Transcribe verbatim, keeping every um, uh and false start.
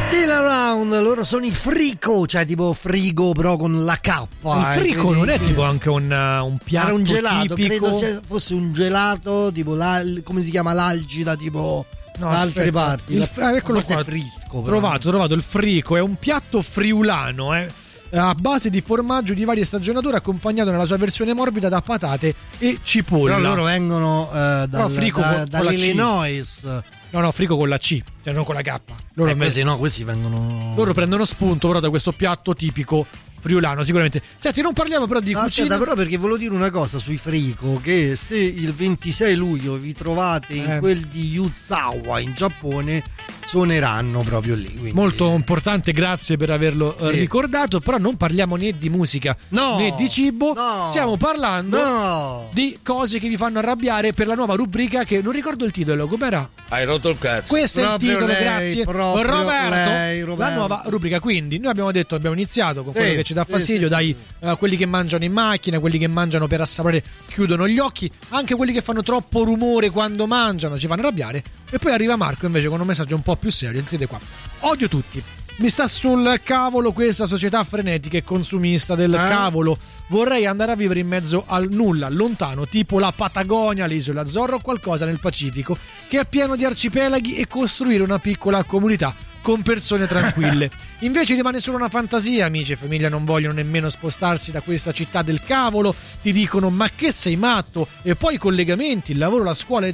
Still Around, loro sono i Frico, cioè tipo frigo però con la K. Il frico non è tipo anche un, un piatto Era un gelato, tipico? credo sia, fosse un gelato tipo la, come si chiama l'algida tipo No, da altre aspetta. parti. Il, ah, eccolo forse qua. è frisco. Però. Trovato, trovato il frico, è un piatto friulano, eh. A base di formaggio di varie stagionature, accompagnato nella sua versione morbida da patate e cipolla. Però loro vengono eh, dal, frico da, con- con la C. dall'Illinois. No, no, frico con la C, cioè non con la K. Loro, Eh, questi no, questi vengono. loro prendono spunto però da questo piatto tipico friulano, sicuramente. Senti, non parliamo però di No, cucina. aspetta, però perché volevo dire una cosa sui Frico, che se il ventisei luglio vi trovate in Eh. quel di Yuzawa in Giappone, suoneranno proprio lì. Quindi... Molto importante, grazie per averlo eh, Sì. ricordato. Però non parliamo né di musica No, né di cibo, no, stiamo parlando No! di cose che vi fanno arrabbiare per la nuova rubrica che non ricordo il titolo, com'era? Hai rotto il cazzo. Questo è il Proprio titolo, lei, grazie proprio Roberto. lei, Roberto. La nuova rubrica, quindi noi abbiamo detto, abbiamo iniziato con Sì, quello che ci dà sì, fastidio, sì, dai sì. eh, quelli che mangiano in macchina, quelli che mangiano per assaporare chiudono gli occhi, anche quelli che fanno troppo rumore quando mangiano ci fanno arrabbiare. E poi arriva Marco invece con un messaggio un po' più serio, entrate qua. Odio tutti. Mi sta sul cavolo questa società frenetica e consumista del Eh? cavolo. Vorrei andare a vivere in mezzo al nulla, lontano, tipo la Patagonia, l'isola Azzorro o qualcosa nel Pacifico, che è pieno di arcipelaghi, e costruire una piccola comunità con persone tranquille. Invece rimane solo una fantasia, amici e famiglia non vogliono nemmeno spostarsi da questa città del cavolo, ti dicono ma che sei matto, e poi i collegamenti, il lavoro, la scuola